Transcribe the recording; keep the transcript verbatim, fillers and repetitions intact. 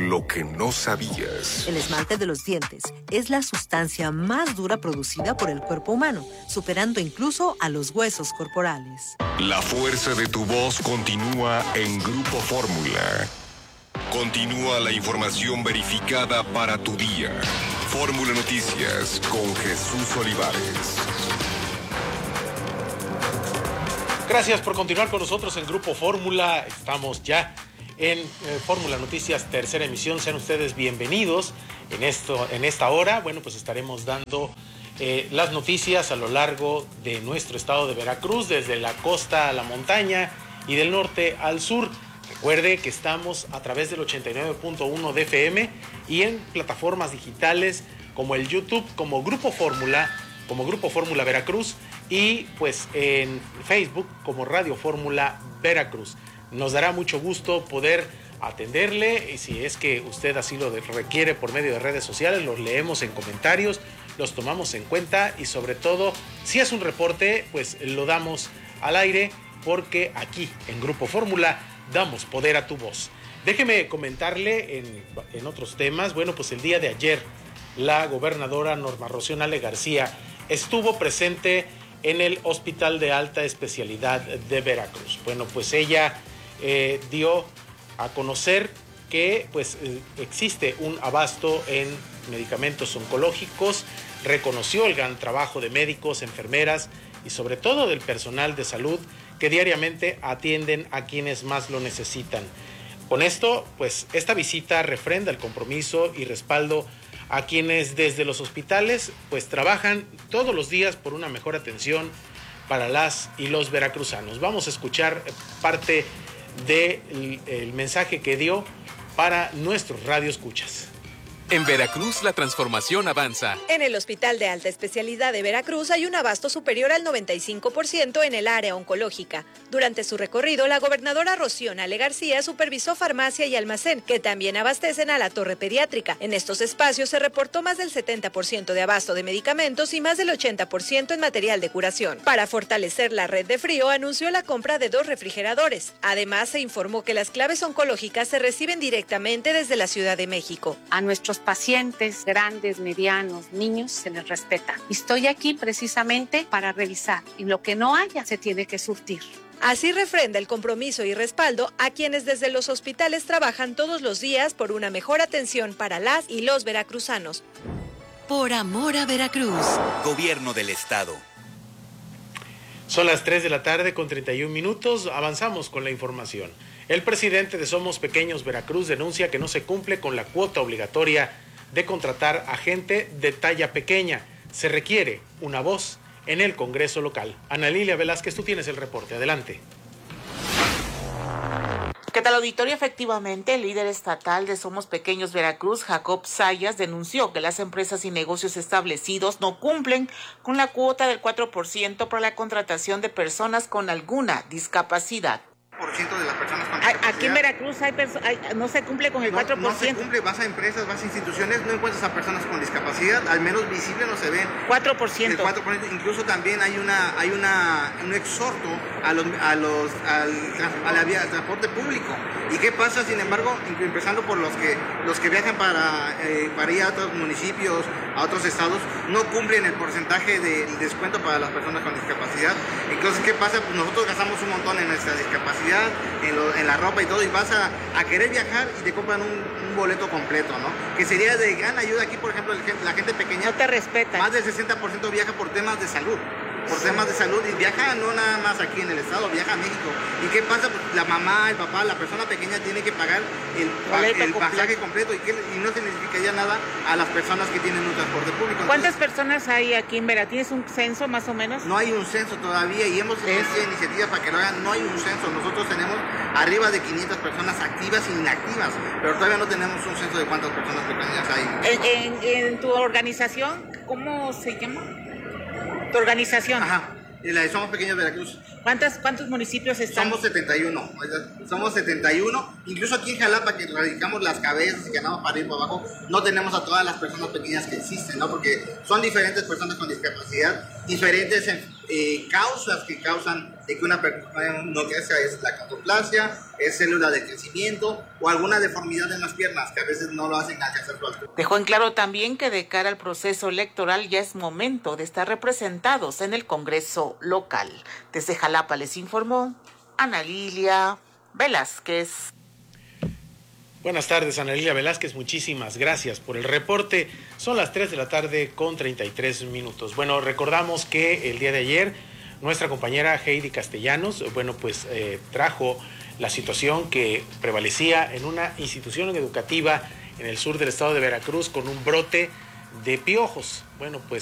lo que no sabías. El esmalte de los dientes es la sustancia más dura producida por el cuerpo humano, superando incluso a los huesos corporales. La fuerza de tu voz continúa en Grupo Fórmula. Continúa la información verificada para tu día. Fórmula Noticias con Jesús Olivares. Gracias por continuar con nosotros en Grupo Fórmula. Estamos ya en eh, Fórmula Noticias, tercera emisión. Sean ustedes bienvenidos en, esto, en esta hora. Bueno, pues estaremos dando eh, las noticias a lo largo de nuestro estado de Veracruz, desde la costa a la montaña y del norte al sur. Recuerde que estamos a través del ochenta y nueve punto uno de F M y en plataformas digitales como el YouTube, como Grupo Fórmula, como Grupo Fórmula Veracruz, y pues en Facebook como Radio Fórmula Veracruz. Nos dará mucho gusto poder atenderle, y si es que usted así lo requiere por medio de redes sociales, los leemos en comentarios, los tomamos en cuenta, y sobre todo, si es un reporte, pues lo damos al aire, porque aquí en Grupo Fórmula damos poder a tu voz. Déjeme comentarle en, en otros temas. Bueno, pues el día de ayer la gobernadora Norma Rocío Nale García estuvo presente en el Hospital de Alta Especialidad de Veracruz. Bueno, pues ella eh, dio a conocer que pues eh, existe un abasto en medicamentos oncológicos, reconoció el gran trabajo de médicos, enfermeras y sobre todo del personal de salud que diariamente atienden a quienes más lo necesitan. Con esto, pues esta visita refrenda el compromiso y respaldo a quienes desde los hospitales pues trabajan todos los días por una mejor atención para las y los veracruzanos. Vamos a escuchar parte del el mensaje que dio para nuestros radioescuchas. En Veracruz la transformación avanza. En el Hospital de Alta Especialidad de Veracruz hay un abasto superior al noventa y cinco por ciento en el área oncológica. Durante su recorrido, la gobernadora Rocío Nale García supervisó farmacia y almacén, que también abastecen a la torre pediátrica. En estos espacios se reportó más del setenta por ciento de abasto de medicamentos y más del ochenta por ciento en material de curación. Para fortalecer la red de frío, anunció la compra de dos refrigeradores. Además, se informó que las claves oncológicas se reciben directamente desde la Ciudad de México. A nuestros pacientes grandes, medianos, niños, se les respeta. Estoy aquí precisamente para revisar, y lo que no haya se tiene que surtir. Así refrenda el compromiso y respaldo a quienes desde los hospitales trabajan todos los días por una mejor atención para las y los veracruzanos. Por amor a Veracruz. Gobierno del Estado. Son las tres de la tarde con treinta y un minutos. Avanzamos con la información. El presidente de Somos Pequeños Veracruz denuncia que no se cumple con la cuota obligatoria de contratar a gente de talla pequeña. Se requiere una voz en el Congreso local. Ana Lilia Velázquez, tú tienes el reporte. Adelante. ¿Qué tal, auditorio? Efectivamente, el líder estatal de Somos Pequeños Veracruz, Jacob Sayas, denunció que las empresas y negocios establecidos no cumplen con la cuota del cuatro por ciento para la contratación de personas con alguna discapacidad. Por ciento de las personas con discapacidad. Aquí en Veracruz hay hay, no se cumple con el no, cuatro por ciento. No se cumple, vas a empresas, vas a instituciones, no encuentras a personas con discapacidad, al menos visible no se ven. cuatro por ciento. El cuatro por ciento. Incluso también hay una hay una un exhorto a los a los al, a la vía, al transporte público. ¿Y qué pasa? Sin embargo, empezando por los que los que viajan para eh, para ir a otros municipios, a otros estados, no cumplen el porcentaje del descuento para las personas con discapacidad. Entonces, ¿qué pasa? Pues nosotros gastamos un montón en nuestra discapacidad, en, lo, en la ropa y todo, y vas a, a querer viajar y te compran un, un boleto completo, ¿no? Que sería de gran ayuda. Aquí, por ejemplo, la gente pequeña no te respeta. Más del sesenta por ciento viaja por temas de salud. Por temas de salud, y viaja no nada más aquí en el estado, viaja a México. ¿Y qué pasa? Pues la mamá, el papá, la persona pequeña tiene que pagar el, el pasaje completo, y, que, y no se significaría nada a las personas que tienen un transporte público. Entonces, ¿cuántas personas hay aquí en Veracruz? ¿Tienes un censo más o menos? No hay un censo todavía, y hemos hecho iniciativas para que lo hagan. No hay un censo. Nosotros tenemos arriba de quinientas personas activas e inactivas, pero todavía no tenemos un censo de cuántas personas pequeñas hay. ¿En, en, en tu organización, cómo se llama? ¿Tu organización? Ajá, y la de Somos Pequeños Veracruz. ¿Cuántos, ¿Cuántos municipios están? Somos setenta y uno, somos setenta y uno, incluso aquí en Jalapa, que radicamos las cabezas y ganamos para ir para abajo, no tenemos a todas las personas pequeñas que existen, ¿no? Porque son diferentes personas con discapacidad, diferentes eh, causas que causan de que una persona no crezca es la catoplastia, es célula de crecimiento o alguna deformidad en las piernas que a veces no lo hacen alcanzar su altura. Dejó en claro también que de cara al proceso electoral ya es momento de estar representados en el Congreso local. Desde Jalapa les informó Ana Lilia Velázquez. Buenas tardes, Ana Lilia Velázquez, muchísimas gracias por el reporte. Son las tres de la tarde con treinta y tres minutos. Bueno, recordamos que el día de ayer nuestra compañera Heidi Castellanos, bueno, pues eh, trajo la situación que prevalecía en una institución educativa en el sur del estado de Veracruz con un brote de piojos. Bueno, pues